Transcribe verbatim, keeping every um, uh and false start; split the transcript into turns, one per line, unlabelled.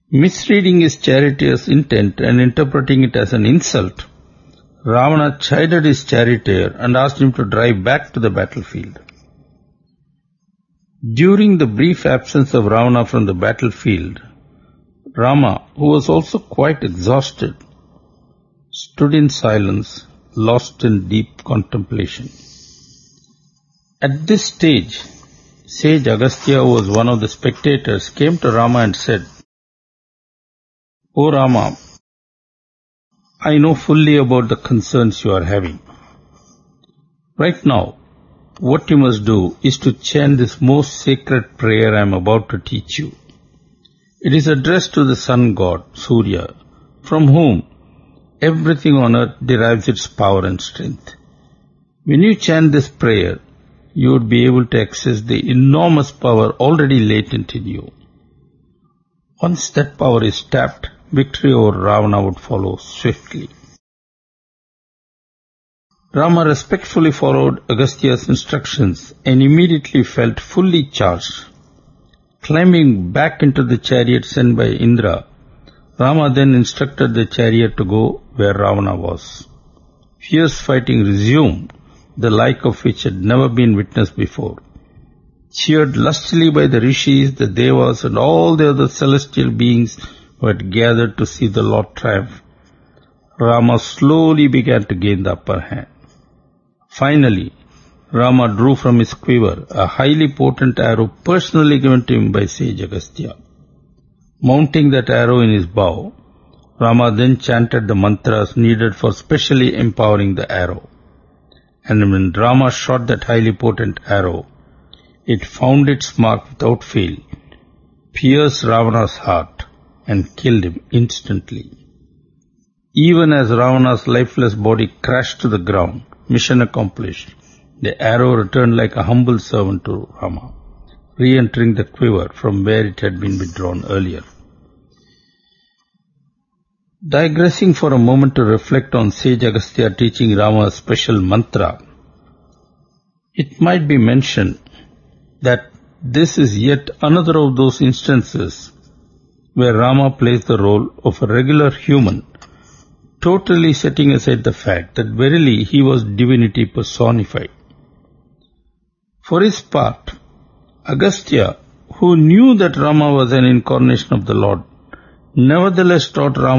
Misreading his charioteer's intent and interpreting it as an insult, Ravana chided his charioteer and asked him to drive back to the battlefield. During the brief absence of Ravana from the battlefield, Rama, who was also quite exhausted, stood in silence, lost in deep contemplation. At this stage, sage Agastya, who was one of the spectators, came to Rama and said, "O Rama, I know fully about the concerns you are having. Right now, what you must do is to chant this most sacred prayer I am about to teach you. It is addressed to the sun god, Surya, from whom everything on earth derives its power and strength. When you chant this prayer, you would be able to access the enormous power already latent in you. Once that power is tapped, victory over Ravana would follow swiftly." Rama respectfully followed Agastya's instructions and immediately felt fully charged. Climbing back into the chariot sent by Indra, Rama then instructed the chariot to go where Ravana was. Fierce fighting resumed, the like of which had never been witnessed before. Cheered lustily by the rishis, the devas, and all the other celestial beings who had gathered to see the Lord triumph, Rama slowly began to gain the upper hand. Finally, Rama drew from his quiver a highly potent arrow personally given to him by sage Agastya. Mounting that arrow in his bow, Rama then chanted the mantras needed for specially empowering the arrow. And when Rama shot that highly potent arrow, it found its mark without fail, pierced Ravana's heart, and killed him instantly. Even as Ravana's lifeless body crashed to the ground, mission accomplished, the arrow returned like a humble servant to Rama, re-entering the quiver from where it had been withdrawn earlier. Digressing for a moment to reflect on sage Agastya teaching Rama a special mantra, it might be mentioned that this is yet another of those instances where Rama plays the role of a regular human, totally setting aside the fact that verily he was divinity personified. For his part, Agastya, who knew that Rama was an incarnation of the Lord, nevertheless taught Rama